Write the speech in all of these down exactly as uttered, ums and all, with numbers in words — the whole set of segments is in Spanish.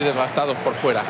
desgastados por fuera.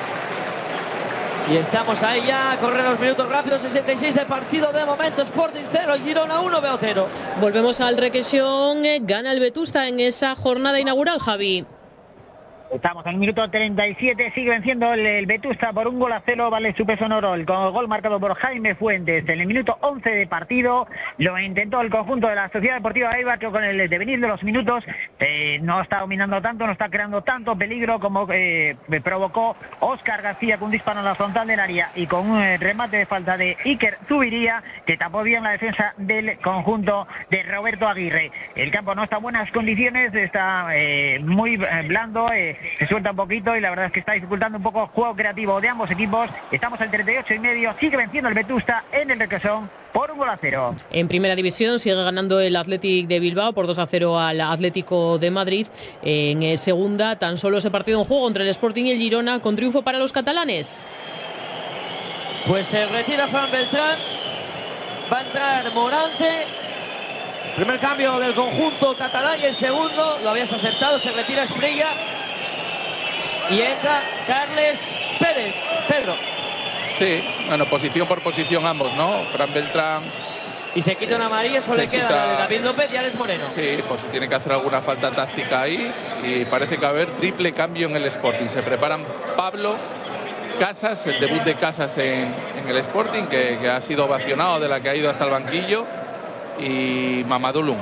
Y estamos ahí ya, corren los minutos rápidos, sesenta y seis de partido de momento, Sporting cero, Girona uno, Veo cero. Volvemos al Requesión, gana el Vetusta en esa jornada inaugural, Javi. Estamos en el minuto treinta y siete, sigue venciendo el, el Vetusta por un gol a cero, vale su peso en oro, el gol marcado por Jaime Fuentes. En el minuto once de partido lo intentó el conjunto de la Sociedad Deportiva Eibar, que con el devenir de los minutos eh, no está dominando tanto, no está creando tanto peligro como eh, provocó Óscar García con un disparo en la frontal del área y con un eh, remate de falta de Iker Zubiría, que tapó bien la defensa del conjunto de Roberto Aguirre. El campo no está en buenas condiciones, está eh, muy eh, blando, eh, se suelta un poquito y la verdad es que está dificultando un poco el juego creativo de ambos equipos. Estamos al treinta y ocho y medio, sigue venciendo el Vetusta en el Requesón por un gol a cero. En primera división sigue ganando el Athletic de Bilbao por dos a cero al Atlético de Madrid. En segunda, tan solo ese partido en juego entre el Sporting y el Girona, con triunfo para los catalanes. Pues se retira Fran Beltrán, va a entrar Morante. Primer cambio del conjunto catalán y el segundo, lo habías acertado, se retira Esprilla. Y entra Carles Pérez, Pedro. Sí, bueno, posición por posición ambos, ¿no? Fran Beltrán. Y se quita una amarilla, eso le queda quita... de David López y Alex Moreno. Sí, pues si tiene que hacer alguna falta táctica ahí. Y parece que va a haber triple cambio en el Sporting. Se preparan Pablo, Casas, el debut de Casas en, en el Sporting, que, que ha sido ovacionado, de la que ha ido hasta el banquillo, y Mamadou Loum.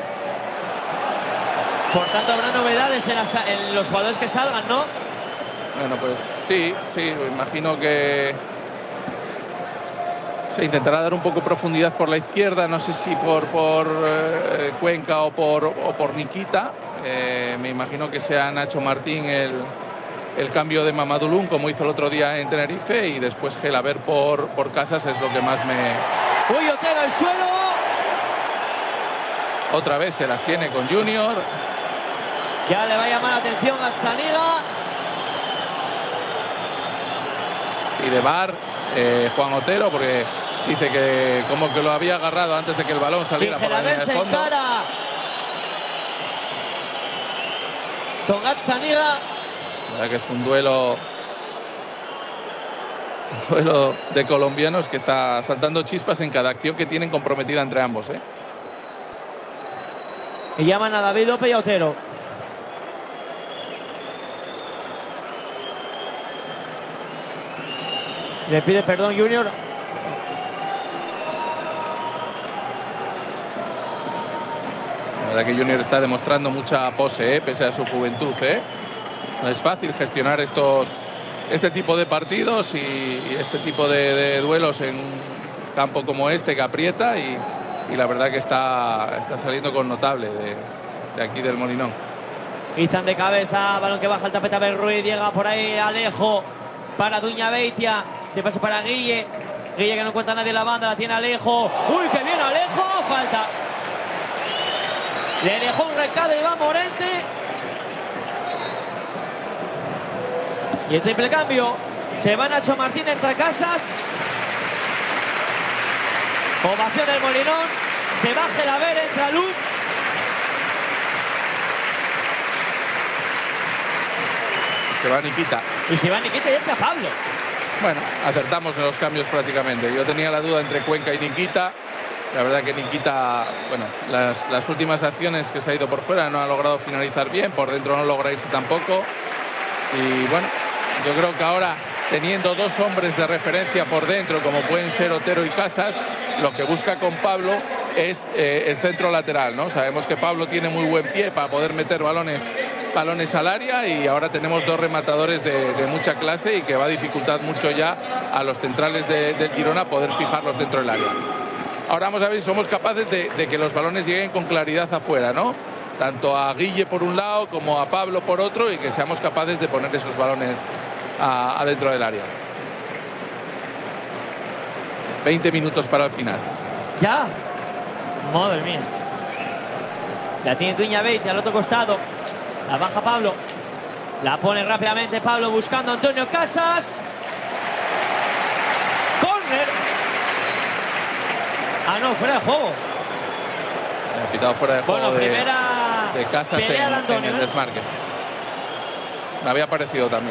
Por tanto, habrá novedades en, las, en los jugadores que salgan, ¿no? Bueno, pues sí, sí, imagino que se intentará dar un poco de profundidad por la izquierda, no sé si por, por eh, Cuenca o por, o por Nikita. Eh, me imagino que sea Nacho Martín el, el cambio de Mamadou Loum, como hizo el otro día en Tenerife, y después Gelaber por, por Casas es lo que más me... ¡Uy, Otero al suelo! Otra vez se las tiene con Junior. Ya le va a llamar la atención a Tzaniga. Y de bar, eh, Juan Otero, porque dice que como que lo había agarrado antes de que el balón saliera por la línea de fondo. Con Gazzaniga. La verdad que es un duelo un duelo de colombianos que está saltando chispas en cada acción que tienen comprometida entre ambos, ¿eh? Y llaman a David López y a Otero. Le pide perdón Junior. La verdad que Junior está demostrando mucha pose, ¿eh? Pese a su juventud, ¿eh? No es fácil gestionar estos, este tipo de partidos y, y este tipo de, de duelos en un campo como este que aprieta, y, y la verdad que está, está saliendo con notable de, de aquí del Molinón. Izan de cabeza, balón que baja el tapete a Ben Ruiz, llega por ahí Alejo para Duña Beitia. Se pasa para Guille. Guille que no encuentra a nadie en la banda. La tiene Alejo. ¡Uy, qué bien Alejo! Falta. Le dejó un recado Iván Morente. Y el triple cambio. Se va Nacho Martín, entra Casas. Ovación del Molinón. Se va Gelaber, entra Loum. Se va Nikita. Y se va Nikita y entra Pablo. Bueno, acertamos en los cambios prácticamente. Yo tenía la duda entre Cuenca y Nikita. La verdad que Nikita, bueno, las, las últimas acciones que se ha ido por fuera no ha logrado finalizar bien. Por dentro no logra irse tampoco. Y bueno, yo creo que ahora, teniendo dos hombres de referencia por dentro, como pueden ser Otero y Casas, lo que busca con Pablo es eh, el centro lateral, ¿no? Sabemos que Pablo tiene muy buen pie para poder meter balones balones al área, y ahora tenemos dos rematadores de, de mucha clase, y que va a dificultar mucho ya a los centrales de, de Girona poder fijarlos dentro del área. Ahora vamos a ver si somos capaces de, de que los balones lleguen con claridad afuera, ¿no? Tanto a Guille por un lado como a Pablo por otro, y que seamos capaces de poner esos balones adentro del área. veinte minutos para el final. Ya. Madre mía. La tiene Duña Beitia al otro costado. La baja Pablo. La pone rápidamente Pablo buscando a Antonio Casas. Córner. Ah, no, fuera de juego. Ha pitado fuera de juego. Bueno, de, primera de Casas en, pelea de Antonio, en el ¿eh? desmarque. me había parecido también.